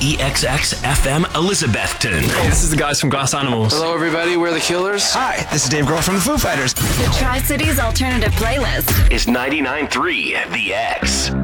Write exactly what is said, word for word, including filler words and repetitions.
E X X F M Elizabethton. Hey, this is the guys from Glass Animals. Hello, everybody. We're the Killers. Hi, this is Dave Grohl from the Foo Fighters. The Tri-Cities Alternative Playlist Is ninety-nine point three The X.